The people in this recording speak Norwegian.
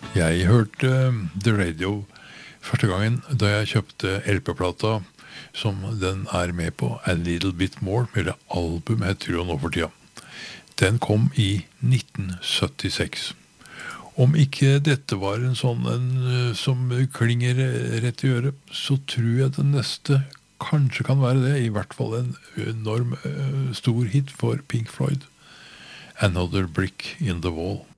Jeg hørte The Radio første gangen da jeg kjøpte LP-plata som den er med på, A Little Bit More, eller album heter jo nå for tida. Den kom i 1976. Om ikke dette var en sånn som klinger rett i øret, så tror jeg det neste kanskje kan være det, i hvert fall en enorm stor hit for Pink Floyd. Another Brick in the Wall.